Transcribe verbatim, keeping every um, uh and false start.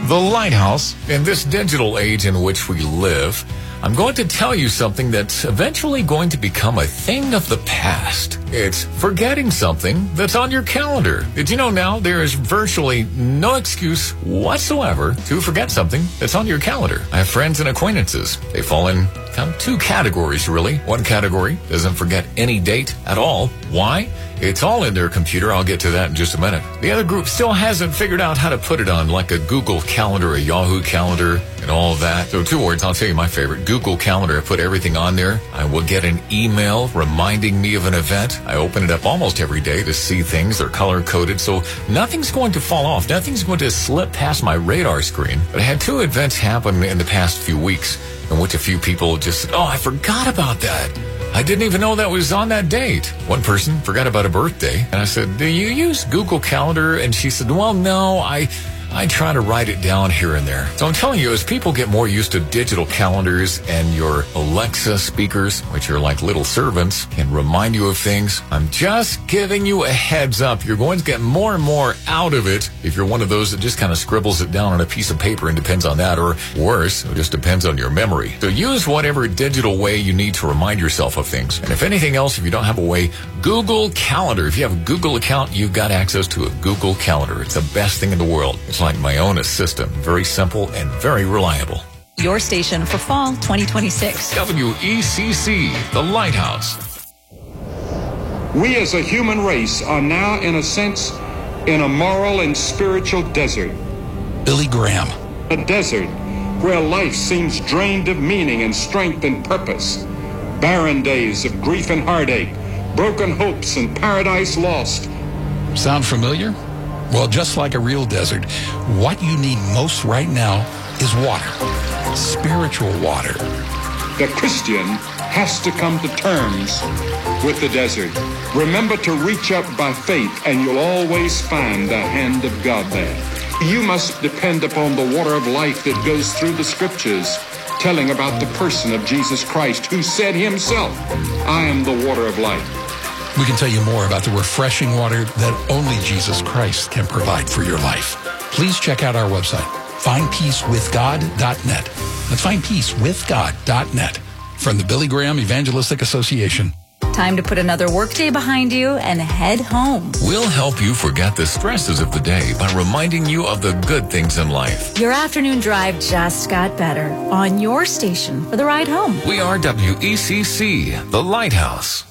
The Lighthouse. In this digital age in which we live, I'm going to tell you something that's eventually going to become a thing of the past. It's forgetting something that's on your calendar. Did you know now there is virtually no excuse whatsoever to forget something that's on your calendar? I have friends and acquaintances. They fall in kind of two categories, really. One category doesn't forget any date at all. Why? It's all in their computer. I'll get to that in just a minute. The other group still hasn't figured out how to put it on, like a Google Calendar, a Yahoo Calendar, and all of that. So two words, I'll tell you my favorite. Google Calendar. I put everything on there. I will get an email reminding me of an event. I open it up almost every day to see things. They're color-coded, so nothing's going to fall off. Nothing's going to slip past my radar screen. But I had two events happen in the past few weeks in which a few people just said, oh, I forgot about that. I didn't even know that was on that date. One person forgot about a birthday, and I said, do you use Google Calendar? And she said, well, no, I... I try to write it down here and there. So I'm telling you, as people get more used to digital calendars and your Alexa speakers, which are like little servants, can remind you of things, I'm just giving you a heads up. You're going to get more and more out of it if you're one of those that just kind of scribbles it down on a piece of paper and depends on that, or worse, it just depends on your memory. So use whatever digital way you need to remind yourself of things. And if anything else, if you don't have a way, Google Calendar. If you have a Google account, you've got access to a Google Calendar. It's the best thing in the world. It's like my own assistant. Very simple and very reliable. Your station for fall twenty twenty-six. W E C C, The Lighthouse. We as a human race are now, in a sense, in a moral and spiritual desert. Billy Graham. A desert where life seems drained of meaning and strength and purpose. Barren days of grief and heartache, broken hopes and paradise lost. Sound familiar? Well, just like a real desert, what you need most right now is water. Spiritual water. The Christian has to come to terms with the desert. Remember to reach up by faith, and you'll always find the hand of God there. You must depend upon the water of life that goes through the scriptures, telling about the person of Jesus Christ, who said himself, I am the water of life. We can tell you more about the refreshing water that only Jesus Christ can provide for your life. Please check out our website, find peace with god dot net. That's find peace with god dot net. From the Billy Graham Evangelistic Association. Time to put another workday behind you and head home. We'll help you forget the stresses of the day by reminding you of the good things in life. Your afternoon drive just got better on your station for the ride home. We are W E C C, The Lighthouse.